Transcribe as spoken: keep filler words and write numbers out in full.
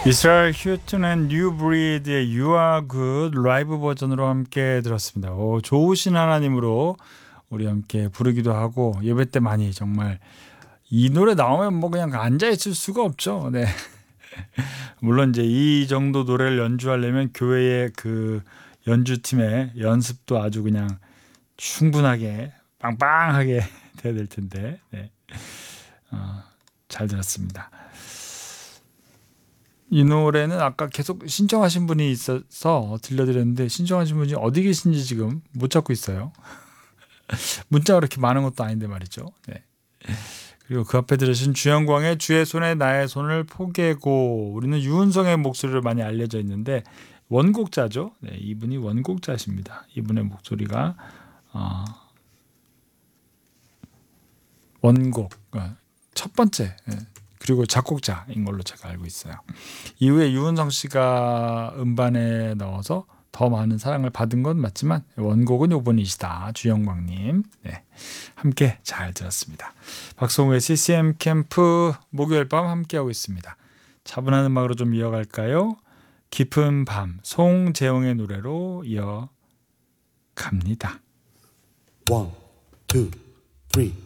이스라엘 휴튼 앤 뉴 브리드의 You Are Good 라이브 버전으로 함께 들었습니다. 오, 좋으신 하나님으로 우리 함께 부르기도 하고 예배 때 많이 정말 이 노래 나오면 뭐 그냥 앉아 있을 수가 없죠. 네. 물론 이제 이 정도 노래를 연주하려면 교회의 그 연주팀의 연습도 아주 그냥 충분하게 빵빵하게 돼야 될 텐데. 네. 어, 잘 들었습니다. 이 노래는 아까 계속 신청하신 분이 있어서 들려드렸는데 신청하신 분이 어디 계신지 지금 못 찾고 있어요. 문자가 그렇게 많은 것도 아닌데 말이죠. 네. 그리고 그 앞에 들으신 주영광의 주의 손에 나의 손을 포개고, 우리는 유은성의 목소리로 많이 알려져 있는데 원곡자죠. 네, 이분이 원곡자십니다. 이분의 목소리가 어, 원곡 어, 첫 번째 예, 그리고 작곡자인 걸로 제가 알고 있어요. 이후에 유은성 씨가 음반에 넣어서 더 많은 사랑을 받은 건 맞지만 원곡은 요분이시다. 주영광님. 네, 함께 잘 들었습니다. 박성우의 씨씨엠 캠프 목요일 밤 함께하고 있습니다. 차분한 음악으로 좀 이어갈까요? 깊은 밤 송재영의 노래로 이어갑니다. One, two, three.